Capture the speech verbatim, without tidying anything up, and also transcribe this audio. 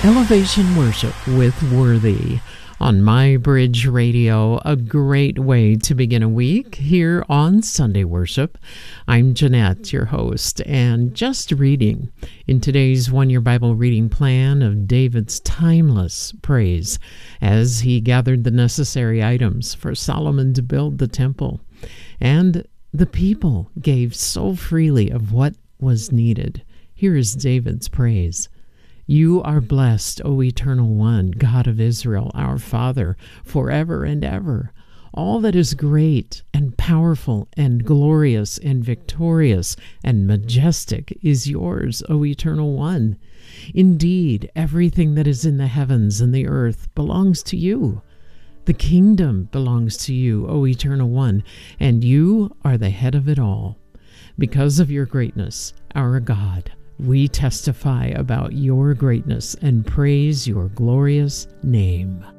Elevation Worship with Worthy on My Bridge Radio, a great way to begin a week here on Sunday Worship. I'm Jeanette, your host, and just reading in today's one-year Bible reading plan of David's timeless praise as he gathered the necessary items for Solomon to build the temple. And the people gave so freely of what was needed. Here is David's praise. You are blessed, O Eternal One, God of Israel, our Father, forever and ever. All that is great and powerful and glorious and victorious and majestic is yours, O Eternal One. Indeed, everything that is in the heavens and the earth belongs to you. The kingdom belongs to you, O Eternal One, and you are the head of it all. Because of your greatness, our God, we testify about your greatness and praise your glorious name.